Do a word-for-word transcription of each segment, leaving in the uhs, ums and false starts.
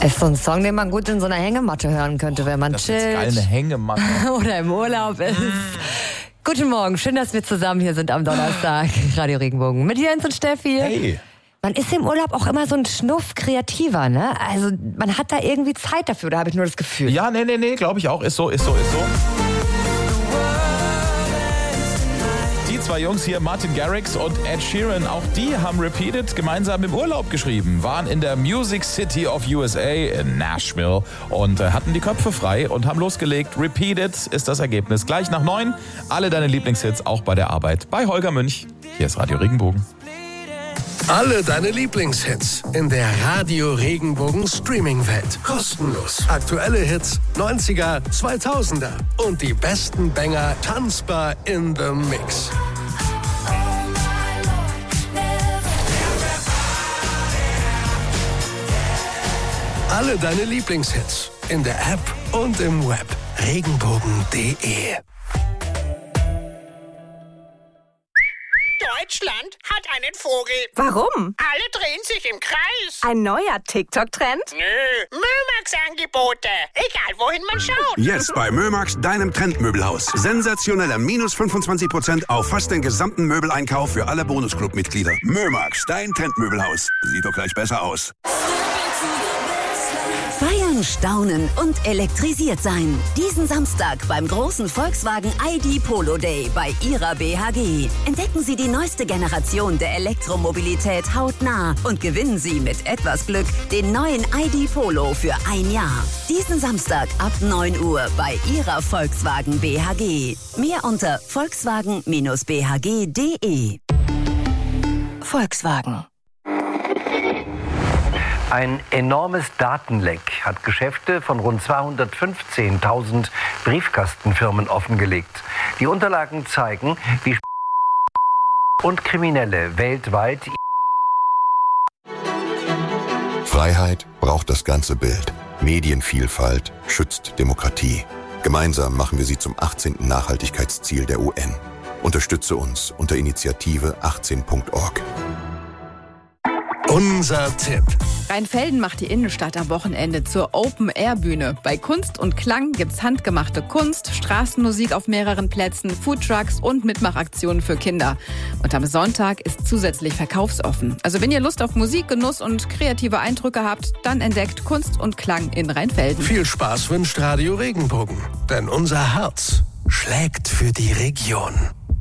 Ist so ein Song, den man gut in so einer Hängematte hören könnte, wenn man das chillt. Das ist geil, eine Hängematte. Oder im Urlaub ist. Guten Morgen, schön, dass wir zusammen hier sind am Donnerstag. Radio Regenbogen mit Jens und Steffi. Hey. Man ist im Urlaub auch immer so ein Schnuff kreativer, ne? Also man hat da irgendwie Zeit dafür, da habe ich nur das Gefühl. Ja, nee, nee, nee, glaube ich auch. Ist so, ist so, ist so. Die zwei Jungs hier, Martin Garrix und Ed Sheeran, auch die haben Repeated gemeinsam im Urlaub geschrieben, waren in der Music City of U S A in Nashville und äh, hatten die Köpfe frei und haben losgelegt. Repeated ist das Ergebnis. Gleich nach neun, alle deine Lieblingshits auch bei der Arbeit bei Holger Münch. Hier ist Radio Regenbogen. Alle deine Lieblingshits in der Radio Regenbogen Streaming-Welt. Kostenlos. Aktuelle Hits, neunziger, zweitausender und die besten Banger tanzbar in the Mix. Alle deine Lieblingshits in der App und im Web. Regenbogen punkt de. Deutschland hat einen Vogel. Warum? Alle drehen sich im Kreis. Ein neuer TikTok-Trend? Nö, Mömax-Angebote. Egal, wohin man schaut. Jetzt bei Mömax, deinem Trendmöbelhaus. Sensationeller minus fünfundzwanzig Prozent auf fast den gesamten Möbeleinkauf für alle Bonusclub-Mitglieder. Mömax, dein Trendmöbelhaus. Sieht doch gleich besser aus. Feiern, staunen und elektrisiert sein. Diesen Samstag beim großen Volkswagen I D Polo Day bei Ihrer B H G. Entdecken Sie die neueste Generation der Elektromobilität hautnah und gewinnen Sie mit etwas Glück den neuen I D Polo für ein Jahr. Diesen Samstag ab neun Uhr bei Ihrer Volkswagen B H G. Mehr unter volkswagen Bindestrich b h g punkt de. Volkswagen. Ein enormes Datenleck hat Geschäfte von rund zweihundertfünfzehntausend Briefkastenfirmen offengelegt. Die Unterlagen zeigen, wie und Kriminelle weltweit. Freiheit braucht das ganze Bild. Medienvielfalt schützt Demokratie. Gemeinsam machen wir sie zum achtzehnten Nachhaltigkeitsziel der U N. Unterstütze uns unter Initiative achtzehn punkt org. Unser Tipp. Rheinfelden macht die Innenstadt am Wochenende zur Open-Air-Bühne. Bei Kunst und Klang gibt's handgemachte Kunst, Straßenmusik auf mehreren Plätzen, Foodtrucks und Mitmachaktionen für Kinder. Und am Sonntag ist zusätzlich verkaufsoffen. Also wenn ihr Lust auf Musik, Genuss und kreative Eindrücke habt, dann entdeckt Kunst und Klang in Rheinfelden. Viel Spaß wünscht Radio Regenbogen, denn unser Herz schlägt für die Region.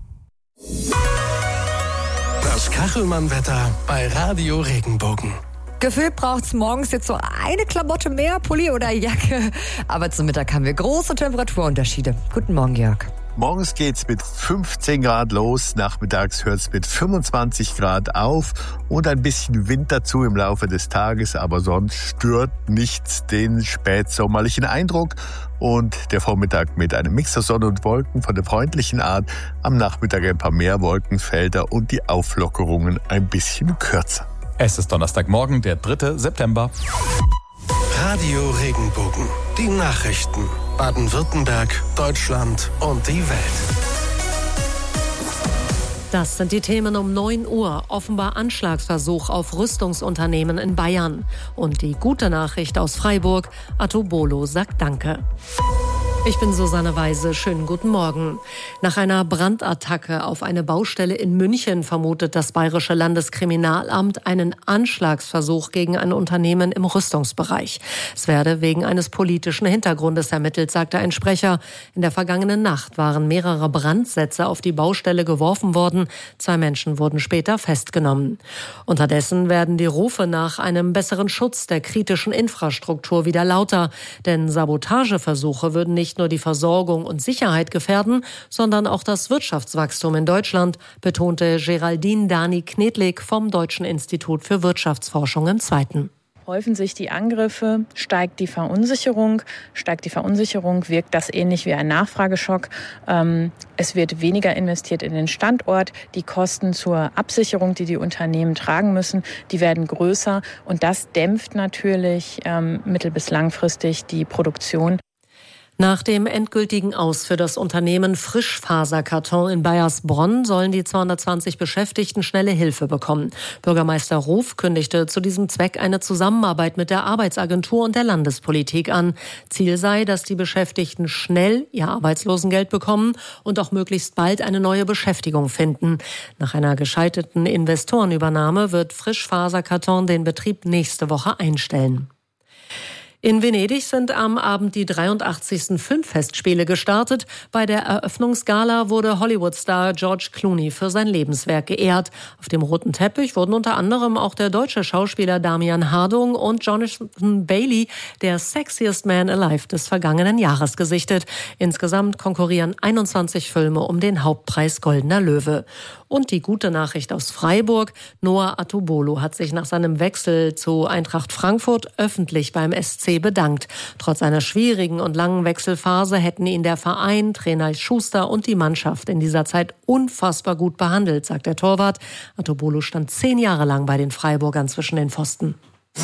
Das Kachelmann-Wetter bei Radio Regenbogen. Gefühlt braucht's morgens jetzt so eine Klamotte mehr, Pulli oder Jacke. Aber zum Mittag haben wir große Temperaturunterschiede. Guten Morgen, Jörg. Morgens geht's mit fünfzehn Grad los, nachmittags hört's mit fünfundzwanzig Grad auf und ein bisschen Wind dazu im Laufe des Tages, aber sonst stört nichts den spätsommerlichen Eindruck. Und der Vormittag mit einem Mix aus Sonne und Wolken von der freundlichen Art, am Nachmittag ein paar mehr Wolkenfelder und die Auflockerungen ein bisschen kürzer. Es ist Donnerstagmorgen, der dritte September. Radio Regenbogen, die Nachrichten, Baden-Württemberg, Deutschland und die Welt. Das sind die Themen um neun Uhr. Offenbar Anschlagsversuch auf Rüstungsunternehmen in Bayern. Und die gute Nachricht aus Freiburg, Atobolo sagt Danke. Ich bin Susanne Weise. Schönen guten Morgen. Nach einer Brandattacke auf eine Baustelle in München vermutet das Bayerische Landeskriminalamt einen Anschlagsversuch gegen ein Unternehmen im Rüstungsbereich. Es werde wegen eines politischen Hintergrundes ermittelt, sagte ein Sprecher. In der vergangenen Nacht waren mehrere Brandsätze auf die Baustelle geworfen worden. Zwei Menschen wurden später festgenommen. Unterdessen werden die Rufe nach einem besseren Schutz der kritischen Infrastruktur wieder lauter. Denn Sabotageversuche würden nicht Nicht nur die Versorgung und Sicherheit gefährden, sondern auch das Wirtschaftswachstum in Deutschland, betonte Geraldine Dani-Knedlik vom Deutschen Institut für Wirtschaftsforschung im Zweiten. Häufen sich die Angriffe, steigt die Verunsicherung. Steigt die Verunsicherung, wirkt das ähnlich wie ein Nachfrageschock. Es wird weniger investiert in den Standort. Die Kosten zur Absicherung, die die Unternehmen tragen müssen, die werden größer. Und das dämpft natürlich mittel- bis langfristig die Produktion. Nach dem endgültigen Aus für das Unternehmen Frischfaserkarton in Baiersbronn sollen die zweihundertzwanzig Beschäftigten schnelle Hilfe bekommen. Bürgermeister Ruf kündigte zu diesem Zweck eine Zusammenarbeit mit der Arbeitsagentur und der Landespolitik an. Ziel sei, dass die Beschäftigten schnell ihr Arbeitslosengeld bekommen und auch möglichst bald eine neue Beschäftigung finden. Nach einer gescheiterten Investorenübernahme wird Frischfaserkarton den Betrieb nächste Woche einstellen. In Venedig sind am Abend die dreiundachtzigsten Filmfestspiele gestartet. Bei der Eröffnungsgala wurde Hollywood-Star George Clooney für sein Lebenswerk geehrt. Auf dem roten Teppich wurden unter anderem auch der deutsche Schauspieler Damian Hardung und Jonathan Bailey, der Sexiest Man Alive des vergangenen Jahres, gesichtet. Insgesamt konkurrieren einundzwanzig Filme um den Hauptpreis Goldener Löwe. Und die gute Nachricht aus Freiburg: Noah Atubolo hat sich nach seinem Wechsel zu Eintracht Frankfurt öffentlich beim S C bedankt. Trotz einer schwierigen und langen Wechselphase hätten ihn der Verein, Trainer Schuster und die Mannschaft in dieser Zeit unfassbar gut behandelt, sagt der Torwart. Atubolo stand zehn Jahre lang bei den Freiburgern zwischen den Pfosten.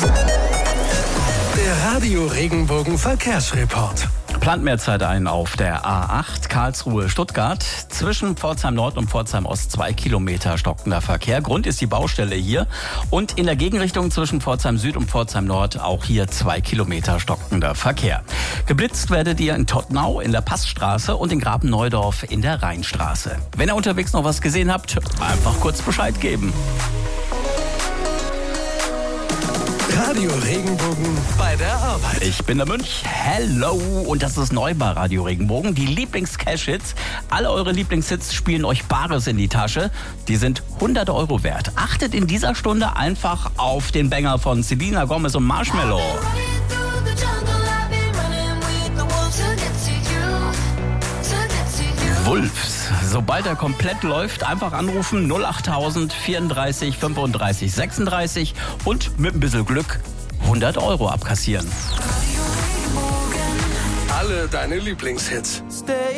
Der Radio Regenbogen Verkehrsreport. Plant mehr Zeit ein auf der A acht Karlsruhe-Stuttgart. Zwischen Pforzheim Nord und Pforzheim Ost zwei Kilometer stockender Verkehr. Grund ist die Baustelle hier. Und in der Gegenrichtung zwischen Pforzheim Süd und Pforzheim Nord auch hier zwei Kilometer stockender Verkehr. Geblitzt werdet ihr in Todtnau in der Passstraße und in Graben-Neudorf in der Rheinstraße. Wenn ihr unterwegs noch was gesehen habt, einfach kurz Bescheid geben. Radio Regenbogen bei der Arbeit. Ich bin der Münch. Hello. Und das ist neu bei Radio Regenbogen. Die Lieblings-Cash-Hits. Alle eure Lieblingshits spielen euch Bares in die Tasche. Die sind hundert Euro wert. Achtet in dieser Stunde einfach auf den Banger von Selena Gomez und Marshmello. Wolves. Sobald er komplett läuft, einfach anrufen null achttausend vierunddreißig fünfunddreißig sechsunddreißig und mit ein bisschen Glück hundert Euro abkassieren. Alle deine Lieblingshits.